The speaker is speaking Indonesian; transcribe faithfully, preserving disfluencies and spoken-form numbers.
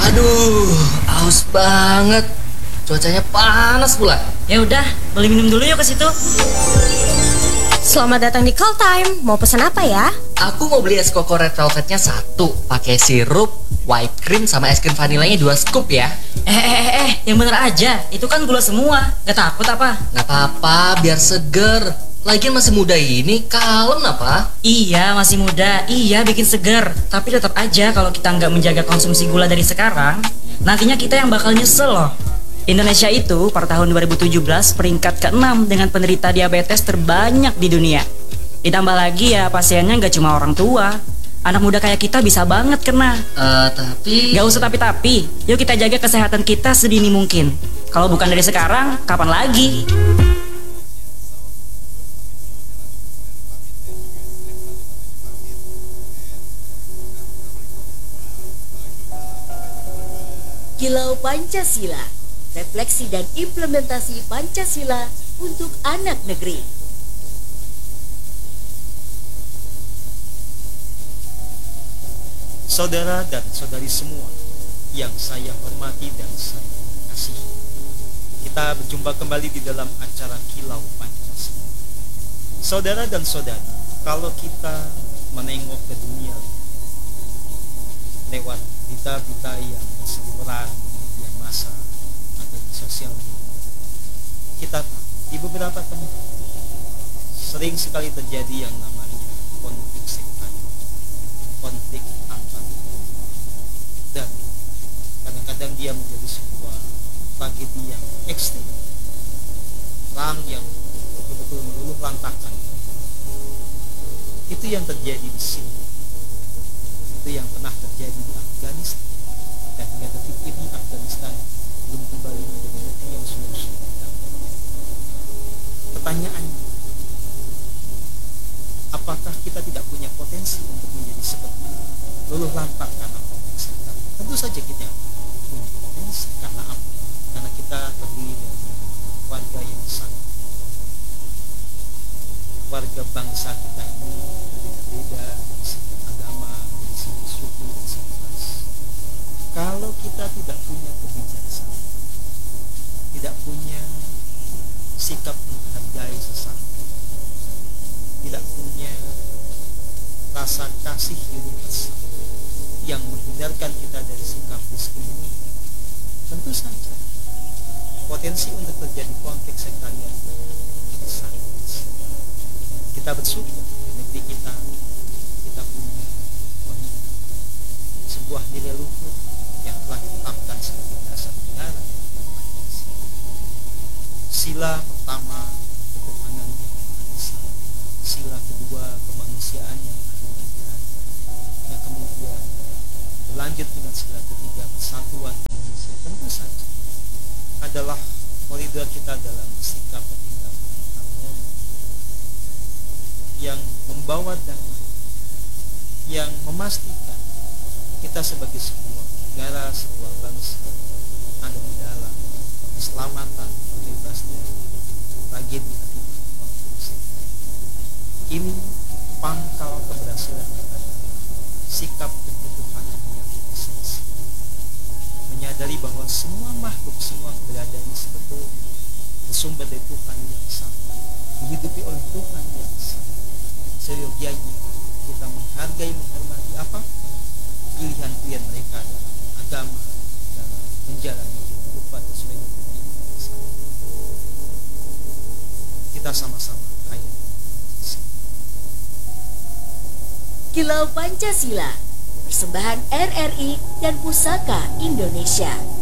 Aduh, haus banget. Cuacanya panas pula. Ya udah, beli minum dulu yuk ke situ. Selamat datang di Call Time. Mau pesan apa ya? Aku mau beli es koko red velvetnya satu, pakai sirup, white cream sama es krim vanilanya dua scoop ya. Eh eh eh eh, yang bener aja. Itu kan gula semua. Gak takut apa? Nggak apa-apa, biar seger. Lagian masih muda ini, kalem apa? Iya, masih muda. Iya, bikin seger. Tapi tetap aja kalau kita nggak menjaga konsumsi gula dari sekarang, nantinya kita yang bakal nyesel loh. Indonesia itu per tahun dua ribu tujuh belas peringkat keenam dengan penderita diabetes terbanyak di dunia. Ditambah lagi ya pasiennya nggak cuma orang tua. Anak muda kayak kita bisa banget kena. Eh, tapi... Gak usah tapi-tapi. Yuk kita jaga kesehatan kita sedini mungkin. Kalau bukan dari sekarang, kapan lagi? Kilau Pancasila, refleksi dan implementasi Pancasila untuk anak negeri. Saudara dan saudari semua yang saya hormati dan saya kasihi, kita berjumpa kembali di dalam acara Kilau Pancasila. Saudara dan saudari, kalau kita menengok ke dunia lewat berita-berita yang berseliweran di media massa atau di sosial media, kita tahu di beberapa tempat sering sekali terjadi yang namanya konflik sektor, konflik antar agama, dan kadang-kadang dia menjadi sebuah tragedi yang ekstrim, perang yang betul-betul meluluh lantahkan. Itu yang terjadi di sini, itu yang pernah terjadi di Afghanistan, dan hingga detik ini Afghanistan belum kembali menjadi negeri yang sungguh-sungguh damai. Pertanyaannya, apakah kita tidak punya potensi untuk menjadi seperti ini, luluh lantah karena konflik sektor? Tentu saja kita punya potensi. Karena apa? Karena kita terdiri dari warga yang sangat, warga bangsa kita ini berbeda-beda dari segi agama, dari segi suku, dari segi ras. Kalau kita tidak punya kebijaksanaan, tidak punya sikap menghargai sesama, tidak punya rasa kasih universal yang menghindarkan kita dari sikap diskriminasi, tentu saja potensi untuk terjadi konflik sektarian sangat besar. Kita bersyukur di negeri kita kita punya sebuah nilai luhur yang telah ditetapkan sebagai dasar negara, yaitu sila pertama, ketuhanan yang maha esa. Sila kedua, kemanusiaan yang adil dan beradab. Yang kemudian berlanjut dengan sila ketiga, persatuan Indonesia. Tentu saja adalah koridor kita dalam sikap bertindak harmoni yang membawa damai, yang memastikan kita sebagai sebuah negara, sebuah bangsa ada di dalam keselamatan, terbebas dari tragedi akibat konflik sektor. Ini pangkal keberhasilan kita dalam sikap ketuhanan yang esensi, menyadari bahwa semua makhluk, semua keberadaan ini sebetulnya bersumber dari Tuhan yang sama, dihidupi oleh Tuhan yang sama. Seyogianya kita menghargai, menghormati apa pilihan-pilihan mereka dalam agama, dalam menjalani kehidupan sesuai dengan yang sama. Kita sama-sama kaya Pancasila. Kilau Pancasila, persembahan R R I dan Pusaka Indonesia.